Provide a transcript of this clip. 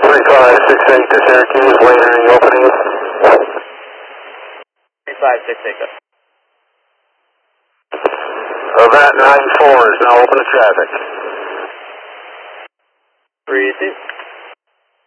3568 to Syracuse, later in the opening. 3568. That 94 is now open to traffic. 3-2.